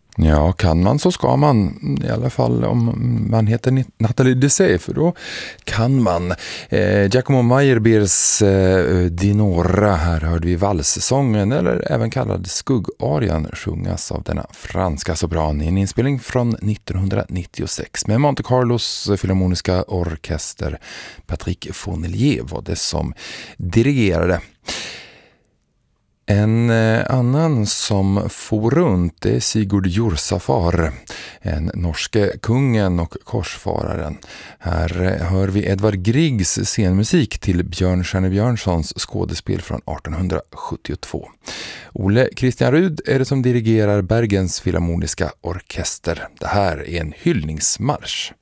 Ja, kan man så ska man. I alla fall om man heter Nathalie Dessay, för då kan man. Giacomo Meyerbeers Dinora, här hörde vi valssången, eller även kallad skuggarian, sjungas av denna franska sopran i en inspelning från 1996 med Monte Carlos Filharmoniska Orkester. Patrick Fournier var det som dirigerade. En annan som for runt är Sigurd Jordsafar, en norske kungen och korsfararen. Här hör vi Edvard Griegs scenmusik till Björn Kjerne Björnssons skådespel från 1872. Ole Christian Rud är det som dirigerar Bergens Filharmoniska Orkester. Det här är en hyllningsmarsch.